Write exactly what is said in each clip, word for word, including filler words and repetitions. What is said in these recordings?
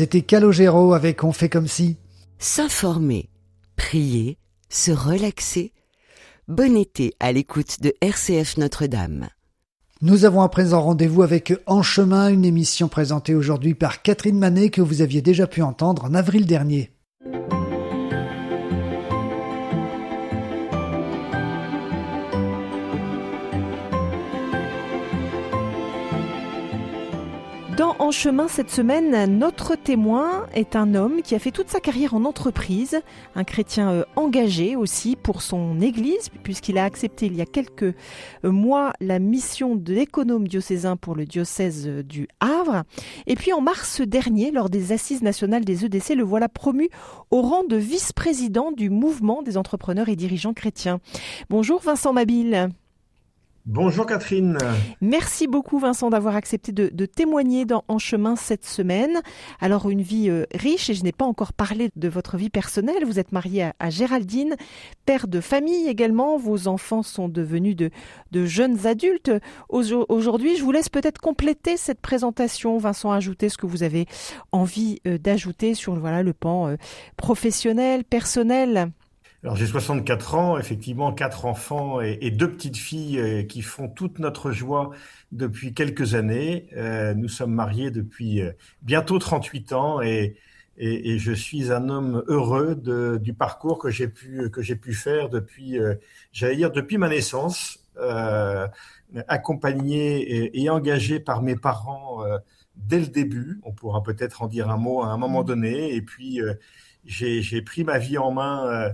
C'était Calogero avec On fait comme si. S'informer, prier, se relaxer. Bon été à l'écoute de R C F Notre-Dame. Nous avons à présent rendez-vous avec En chemin, une émission présentée aujourd'hui par Catherine Manet que vous aviez déjà pu entendre en avril dernier. Dans En chemin cette semaine, notre témoin est un homme qui a fait toute sa carrière en entreprise, un chrétien engagé aussi pour son église, puisqu'il a accepté il y a quelques mois la mission d'économe diocésain pour le diocèse du Havre. Et puis en mars dernier, lors des assises nationales des E D C, le voilà promu au rang de vice-président du mouvement des entrepreneurs et dirigeants chrétiens. Bonjour Vincent Mabille. Bonjour Catherine. Merci beaucoup Vincent d'avoir accepté de, de témoigner dans En chemin cette semaine. Alors une vie euh, riche, et je n'ai pas encore parlé de votre vie personnelle. Vous êtes marié à, à Géraldine, père de famille également. Vos enfants sont devenus de, de jeunes adultes. Aujourd'hui, je vous laisse peut-être compléter cette présentation. Vincent, ajouter ce que vous avez envie euh, d'ajouter sur voilà, le pan euh, professionnel, personnel. Alors j'ai soixante-quatre ans, effectivement quatre enfants et, et deux petites filles euh, qui font toute notre joie depuis quelques années. Euh, nous sommes mariés depuis euh, bientôt trente-huit ans et, et, et je suis un homme heureux de, du parcours que j'ai pu que j'ai pu faire depuis, euh, j'allais dire depuis ma naissance, euh, accompagné et, et engagé par mes parents euh, dès le début. On pourra peut-être en dire un mot à un moment donné. Et puis euh, j'ai, j'ai pris ma vie en main. Euh,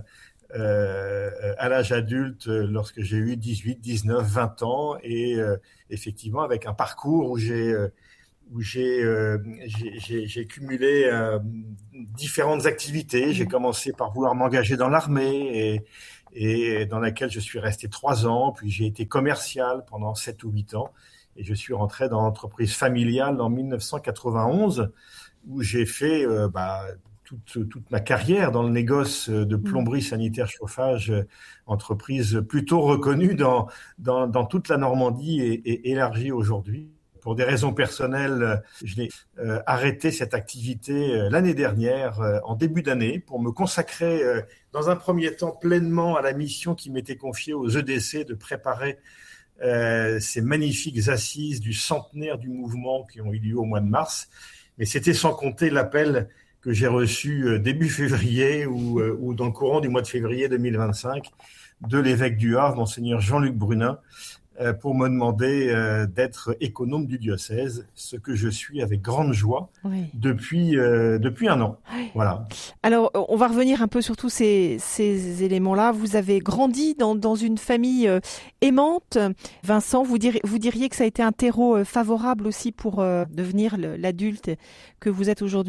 Euh, à l'âge adulte lorsque j'ai eu dix-huit, dix-neuf, vingt ans et euh, effectivement avec un parcours où j'ai euh, où j'ai, euh, j'ai, j'ai, j'ai cumulé euh, différentes activités. J'ai commencé par vouloir m'engager dans l'armée et, et dans laquelle je suis resté trois ans, puis j'ai été commercial pendant sept ou huit ans et je suis rentré dans l'entreprise familiale en dix-neuf cent quatre-vingt-onze où j'ai fait euh, bah, Toute, toute ma carrière dans le négoce de plomberie sanitaire chauffage, entreprise plutôt reconnue dans, dans, dans toute la Normandie et, et élargie aujourd'hui. Pour des raisons personnelles, je l'ai euh, arrêté cette activité euh, l'année dernière, euh, en début d'année, pour me consacrer euh, dans un premier temps pleinement à la mission qui m'était confiée aux E D C de préparer euh, ces magnifiques assises du centenaire du mouvement qui ont eu lieu au mois de mars. Mais c'était sans compter l'appel que j'ai reçu début février ou, ou dans le courant du mois de février deux mille vingt-cinq de l'évêque du Havre, monseigneur Jean-Luc Brunin, pour me demander d'être économe du diocèse, ce que je suis avec grande joie oui. depuis, euh, depuis un an. Oui. Voilà. Alors, on va revenir un peu sur tous ces, ces éléments-là. Vous avez grandi dans, dans une famille euh, aimante. Vincent, vous diriez, vous diriez que ça a été un terreau euh, favorable aussi pour euh, devenir le, l'adulte que vous êtes aujourd'hui ?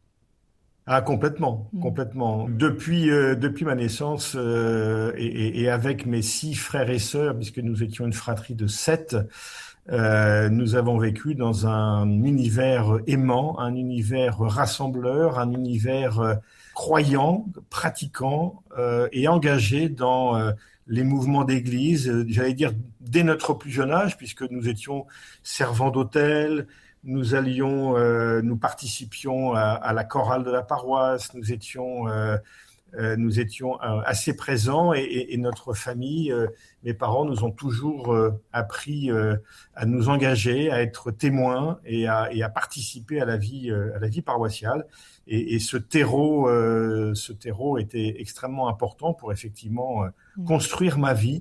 Ah, complètement, mmh. complètement. Depuis euh, depuis ma naissance euh, et, et, et avec mes six frères et sœurs, puisque nous étions une fratrie de sept, euh, nous avons vécu dans un univers aimant, un univers rassembleur, un univers euh, croyant, pratiquant euh, et engagé dans euh, les mouvements d'église. J'allais dire dès notre plus jeune âge, puisque nous étions servants d'hôtel. Nous allions, euh, nous participions à, à la chorale de la paroisse. Nous étions, euh, euh, nous étions euh, assez présents et, et, et notre famille, euh, mes parents, nous ont toujours euh, appris euh, à nous engager, à être témoins et à, et à participer à la vie, euh, à la vie paroissiale. Et, et ce terreau, euh, ce terreau était extrêmement important pour effectivement euh, construire ma vie.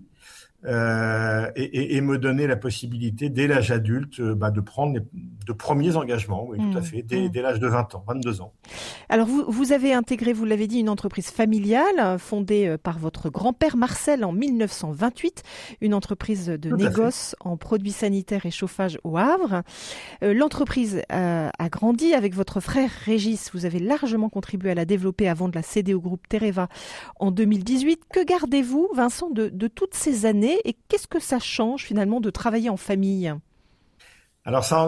Euh, et, et, et me donner la possibilité, dès l'âge adulte, bah, de prendre les, de premiers engagements, oui, mmh. tout à fait, dès, mmh. dès l'âge de vingt ans, vingt-deux ans. Alors, vous, vous avez intégré, vous l'avez dit, une entreprise familiale fondée par votre grand-père Marcel en dix-neuf cent vingt-huit, une entreprise de tout négoce en produits sanitaires et chauffage au Havre. Euh, l'entreprise a, a grandi avec votre frère Régis. Vous avez largement contribué à la développer avant de la céder au groupe Tereva en deux mille dix-huit. Que gardez-vous, Vincent, de, de toutes ces années et qu'est-ce que ça change finalement de travailler en famille ? Alors ça,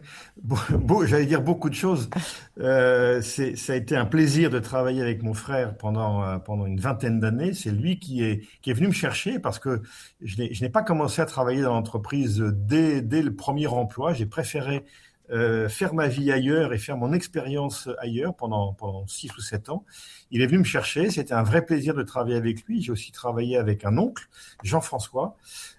beau, j'allais dire beaucoup de choses. Euh, c'est, ça a été un plaisir de travailler avec mon frère pendant euh, pendant une vingtaine d'années. C'est lui qui est qui est venu me chercher parce que je n'ai je n'ai pas commencé à travailler dans l'entreprise dès dès le premier emploi. J'ai préféré euh, faire ma vie ailleurs et faire mon expérience ailleurs pendant pendant six ou sept ans. Il est venu me chercher. C'était un vrai plaisir de travailler avec lui. J'ai aussi travaillé avec un oncle, Jean-François.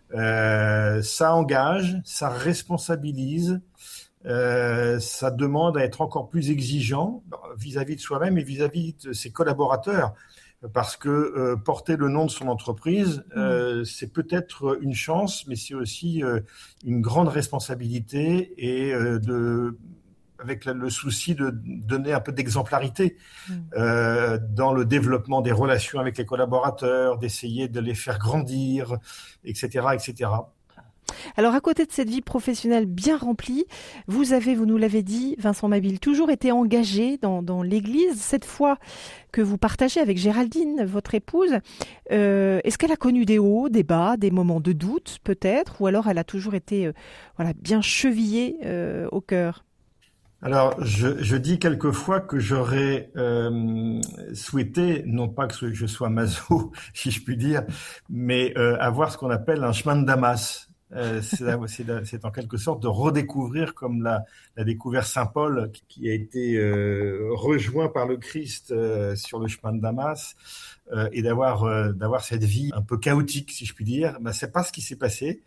Euh, ça engage, ça responsabilise. Euh, ça demande à être encore plus exigeant vis-à-vis de soi-même et vis-à-vis de ses collaborateurs, parce que euh, porter le nom de son entreprise, euh, c'est peut-être une chance, mais c'est aussi euh, une grande responsabilité et euh, de, avec le souci de donner un peu d'exemplarité euh, dans le développement des relations avec les collaborateurs, d'essayer de les faire grandir, et cetera, et cetera. Alors, à côté de cette vie professionnelle bien remplie, vous avez, vous nous l'avez dit, Vincent Mabille, toujours été engagé dans, dans l'Église. Cette fois que vous partagez avec Géraldine, votre épouse, euh, est-ce qu'elle a connu des hauts, des bas, des moments de doute peut-être, ou alors elle a toujours été euh, voilà, bien chevillée euh, au cœur ? Alors, je, je dis quelquefois que j'aurais euh, souhaité, non pas que je sois maso, si je puis dire, mais euh, avoir ce qu'on appelle un chemin de Damas. Euh, c'est, c'est, c'est en quelque sorte de redécouvrir, comme l'a, l'a découvert Saint Paul, qui a été euh, rejoint par le Christ euh, sur le chemin de Damas, euh, et d'avoir euh, d'avoir cette vie un peu chaotique, si je puis dire. Ben, c'est pas ce qui s'est passé.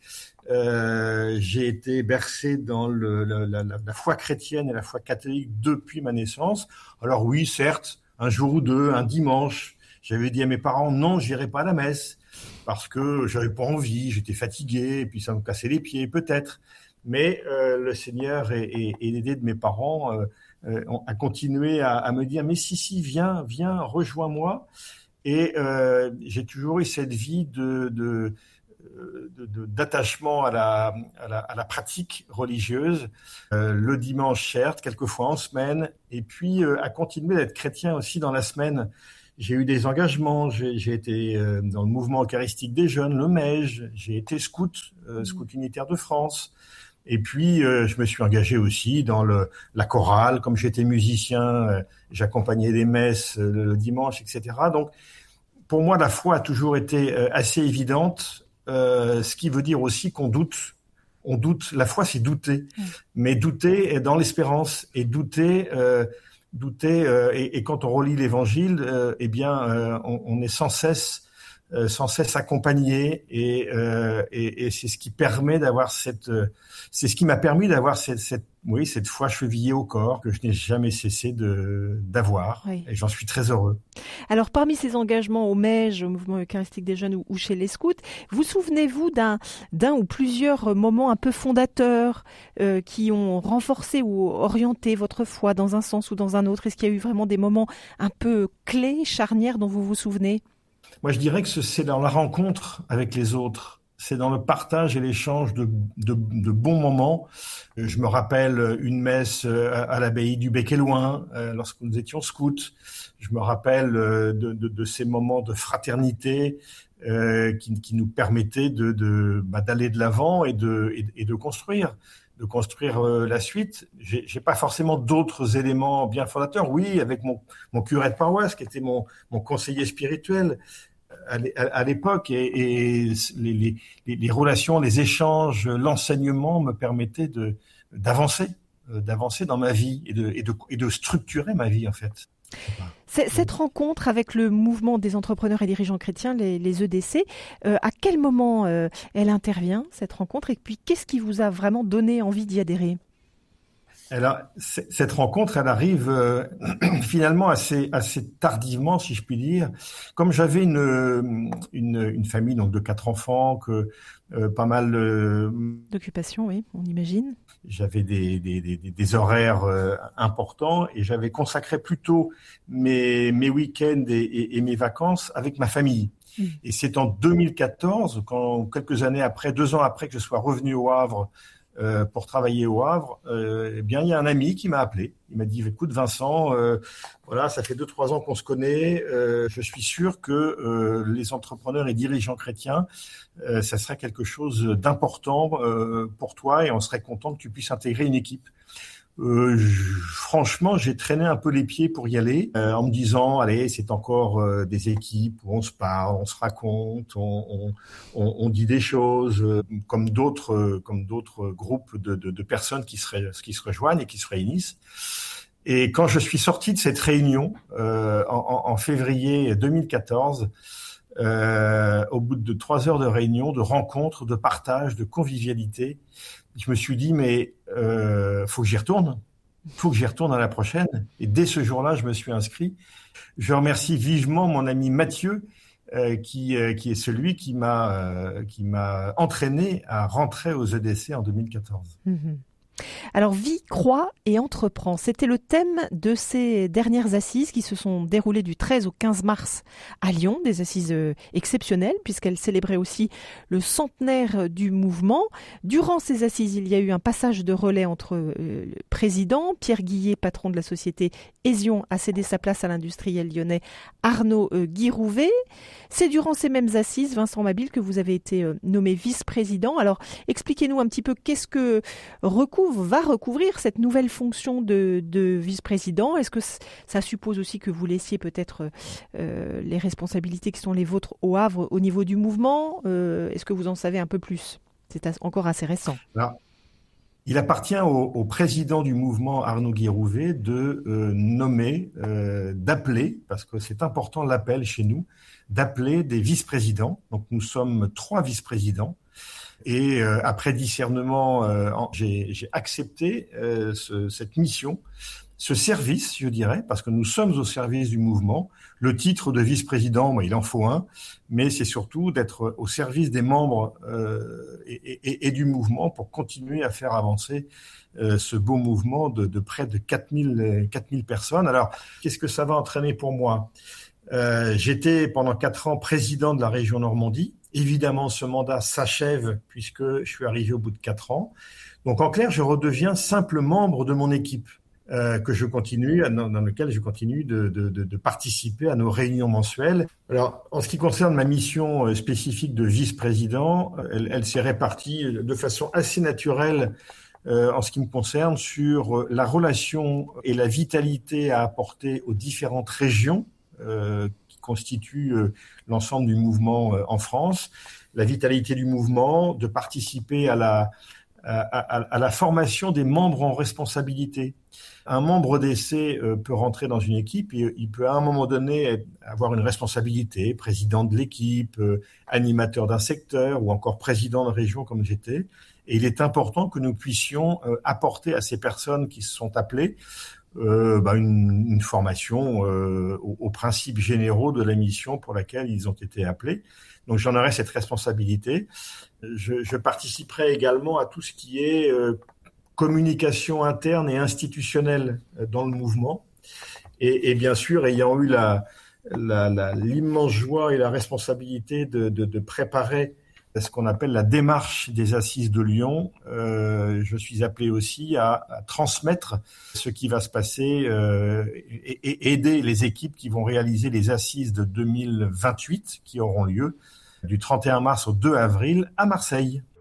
Euh, j'ai été bercé dans le, la, la, la foi chrétienne et la foi catholique depuis ma naissance. Alors oui, certes, un jour ou deux, un dimanche, j'avais dit à mes parents non, j'irai pas à la messe parce que j'avais pas envie, j'étais fatigué et puis ça me cassait les pieds peut-être. Mais euh, le Seigneur et, et, et l'idée de mes parents euh, euh, a continué à, à me dire mais si si viens viens rejoins-moi. Et euh, j'ai toujours eu cette vie de, de De, de, d'attachement à la, à la, à la pratique religieuse, euh, le dimanche certes, quelquefois en semaine, et puis euh, à continuer d'être chrétien aussi dans la semaine. J'ai eu des engagements, j'ai, j'ai été euh, dans le mouvement eucharistique des jeunes, le M E J, j'ai été scout, euh, scout unitaire de France, et puis euh, je me suis engagé aussi dans le, la chorale, comme j'étais musicien, euh, j'accompagnais des messes euh, le dimanche, et cetera. Donc pour moi, la foi a toujours été euh, assez évidente. Euh, ce qui veut dire aussi qu'on doute. On doute. La foi, c'est douter. Mmh. Mais douter est dans l'espérance. Et douter, euh, douter. Euh, et, et quand on relit l'Évangile, euh, eh bien, euh, on, on est sans cesse, euh, sans cesse accompagné. Et, euh, et, et c'est ce qui permet d'avoir cette. Euh, c'est ce qui m'a permis d'avoir cette, cette, oui, cette foi chevillée au corps que je n'ai jamais cessé de d'avoir. Oui. Et j'en suis très heureux. Alors, parmi ces engagements au M E J, au Mouvement Eucharistique des Jeunes ou, ou chez les scouts, vous souvenez-vous d'un, d'un ou plusieurs moments un peu fondateurs euh, qui ont renforcé ou orienté votre foi dans un sens ou dans un autre ? Est-ce qu'il y a eu vraiment des moments un peu clés, charnières dont vous vous souvenez ? Moi, je dirais que c'est dans la rencontre avec les autres. C'est dans le partage et l'échange de, de, de bons moments. Je me rappelle une messe à l'abbaye du Bec-et-Loing euh, lorsque nous étions scouts. Je me rappelle de, de, de ces moments de fraternité euh, qui, qui nous permettaient de, de, bah, d'aller de l'avant et de, et, et de construire, de construire euh, la suite. J'ai, j'ai pas forcément d'autres éléments bien fondateurs. Oui, avec mon, mon curé de paroisse qui était mon, mon conseiller spirituel à l'époque, et, et les, les, les relations, les échanges, l'enseignement me permettaient de, d'avancer, d'avancer dans ma vie et de, et, de, et de structurer ma vie en fait. C'est, cette rencontre avec le mouvement des entrepreneurs et dirigeants chrétiens, les, les E D C, euh, à quel moment euh, elle intervient, cette rencontre, et puis qu'est-ce qui vous a vraiment donné envie d'y adhérer ? Alors, cette rencontre, elle arrive euh, finalement assez, assez tardivement, si je puis dire. Comme j'avais une, une, une famille donc de quatre enfants, que euh, pas mal euh, d'occupation, oui, on imagine. J'avais des, des, des, des horaires euh, importants et j'avais consacré plutôt mes, mes week-ends et, et, et mes vacances avec ma famille. Mmh. Et c'est en deux mille quatorze, quand quelques années après, deux ans après que je sois revenu au Havre. Euh, pour travailler au Havre, euh, eh bien, il y a un ami qui m'a appelé. Il m'a dit, écoute Vincent, euh, voilà, ça fait deux, trois ans qu'on se connaît. Euh, je suis sûr que euh, les entrepreneurs et dirigeants chrétiens, euh, ça serait quelque chose d'important euh, pour toi et on serait content que tu puisses intégrer une équipe. Euh, je, franchement, j'ai traîné un peu les pieds pour y aller, euh, en me disant, allez, c'est encore euh, des équipes où on se parle, on se raconte, on, on, on, on dit des choses, euh, comme d'autres, euh, comme d'autres groupes de, de, de personnes qui se, qui se rejoignent et qui se réunissent. Et quand je suis sorti de cette réunion euh, en, en février deux mille quatorze, euh, au bout de trois heures de réunion, de rencontres, de partage, de convivialité, je me suis dit, mais euh, faut que j'y retourne. Faut que j'y retourne à la prochaine. Et dès ce jour-là, je me suis inscrit. Je remercie vivement mon ami Mathieu, euh, qui, euh, qui est celui qui m'a, euh, qui m'a entraîné à rentrer aux E D C en deux mille quatorze. Mmh. Alors, Vie, croit et entreprend, c'était le thème de ces dernières assises qui se sont déroulées du treize au quinze mars à Lyon, des assises euh, exceptionnelles puisqu'elles célébraient aussi le centenaire du mouvement. Durant ces assises, il y a eu un passage de relais entre euh, le président, Pierre Guillet, patron de la société Esion, a cédé sa place à l'industriel lyonnais Arnaud euh, Guirouvé. C'est durant ces mêmes assises, Vincent Mabille, que vous avez été euh, nommé vice-président. Alors, expliquez-nous un petit peu qu'est-ce que recouvre va recouvrir cette nouvelle fonction de, de vice-président. Est-ce que ça suppose aussi que vous laissiez peut-être euh, les responsabilités qui sont les vôtres au Havre au niveau du mouvement euh, Est-ce que vous en savez un peu plus? C'est as- encore assez récent. Alors, il appartient au, au président du mouvement, Arnaud Guirouvé, de euh, nommer, euh, d'appeler, parce que c'est important l'appel chez nous, d'appeler des vice-présidents. Donc nous sommes trois vice-présidents. Et euh, après discernement, euh, j'ai, j'ai accepté euh, ce, cette mission, ce service, je dirais, parce que nous sommes au service du mouvement. Le titre de vice-président, bah, il en faut un, mais c'est surtout d'être au service des membres euh, et, et, et du mouvement pour continuer à faire avancer euh, ce beau mouvement de, de près de quatre mille personnes. Alors, qu'est-ce que ça va entraîner pour moi ? euh, J'étais pendant quatre ans président de la région Normandie. Évidemment, ce mandat s'achève puisque je suis arrivé au bout de quatre ans. Donc, en clair, je redeviens simple membre de mon équipe euh, que je continue, dans, dans lequel je continue de, de, de, de participer à nos réunions mensuelles. Alors, en ce qui concerne ma mission spécifique de vice-président, elle, elle s'est répartie de façon assez naturelle euh, en ce qui me concerne sur la relation et la vitalité à apporter aux différentes régions euh, constitue euh, l'ensemble du mouvement euh, en France, la vitalité du mouvement, de participer à la, à, à, à la formation des membres en responsabilité. Un membre d'E C euh, peut rentrer dans une équipe et il peut à un moment donné avoir une responsabilité, président de l'équipe, euh, animateur d'un secteur ou encore président de région comme j'étais. Et il est important que nous puissions euh, apporter à ces personnes qui se sont appelées Euh, bah une, une formation euh, aux, aux principes généraux de la mission pour laquelle ils ont été appelés. Donc j'en aurai cette responsabilité. Je, je participerai également à tout ce qui est euh, communication interne et institutionnelle dans le mouvement. Et, et bien sûr, ayant eu la, la, la, l'immense joie et la responsabilité de, de, de préparer ce qu'on appelle la démarche des assises de Lyon, euh, je suis appelé aussi à, à transmettre ce qui va se passer euh, et, et aider les équipes qui vont réaliser les assises de deux mille vingt-huit qui auront lieu du trente et un mars au deux avril à Marseille.